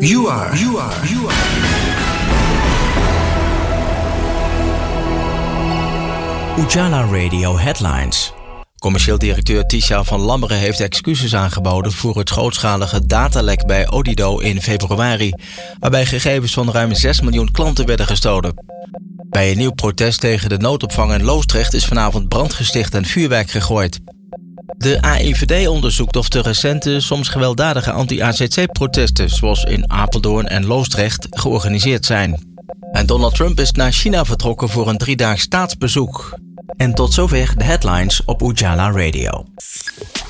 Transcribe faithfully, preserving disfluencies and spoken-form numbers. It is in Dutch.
You are, you are, you are. Ujala Radio Headlines. Commercieel directeur Tisha van Lammeren heeft excuses aangeboden voor het grootschalige datalek bij Odido in februari, waarbij gegevens van ruim zes miljoen klanten werden gestolen. Bij een nieuw protest tegen de noodopvang in Loosdrecht is vanavond brand gesticht en vuurwerk gegooid. De A I V D onderzoekt of de recente, soms gewelddadige anti-A Z C-protesten, zoals in Apeldoorn en Loosdrecht, georganiseerd zijn. En Donald Trump is naar China vertrokken voor een driedaags staatsbezoek. En tot zover de headlines op Ujala Radio.